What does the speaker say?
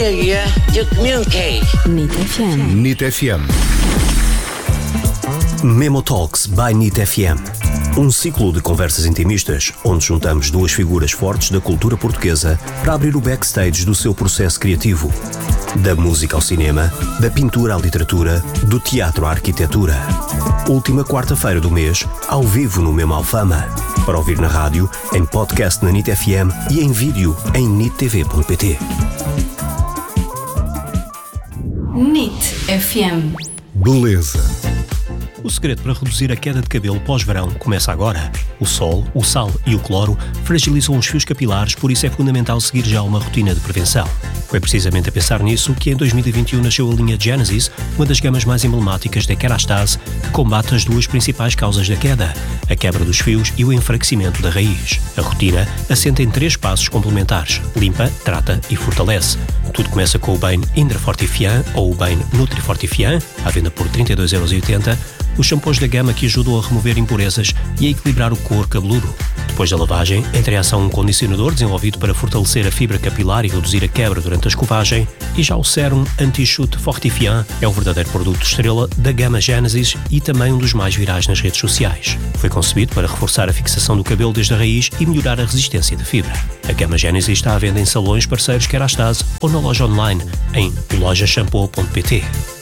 Chega de communiquei. NIT FM. NIT FM. Memo Talks by NIT FM. Um ciclo de conversas intimistas, onde juntamos duas figuras fortes da cultura portuguesa para abrir o backstage do seu processo criativo. Da música ao cinema, da pintura à literatura, do teatro à arquitetura. Última quarta-feira do mês, ao vivo no Memo Alfama. Para ouvir na rádio, em podcast na NIT FM e em vídeo em nittv.pt. NIT FM. Beleza. O segredo para reduzir a queda de cabelo pós-verão começa agora. O sol, o sal e o cloro fragilizam os fios capilares, por isso é fundamental seguir já uma rotina de prevenção. Foi precisamente a pensar nisso que em 2021 nasceu a linha Genesis, uma das gamas mais emblemáticas da Kerastase, que combate as duas principais causas da queda, a quebra dos fios e o enfraquecimento da raiz. A rotina assenta em 3 passos complementares: limpa, trata e fortalece. Tudo começa com o Bain Indra Fortifiant ou o Bain Nutri Fortifiant, à venda por 32,80€, os shampoos da gama que ajudam a remover impurezas e a equilibrar o couro cabeludo. Depois da lavagem, entra em ação um condicionador desenvolvido para fortalecer a fibra capilar e reduzir a quebra durante a escovagem, e já o sérum Anti-Chute Fortifiant é o verdadeiro produto estrela da gama Genesis e também um dos mais virais nas redes sociais. Foi concebido para reforçar a fixação do cabelo desde a raiz e melhorar a resistência da fibra. A gama Genesis está à venda em salões parceiros Kerastase ou na loja online em lojashampoo.pt.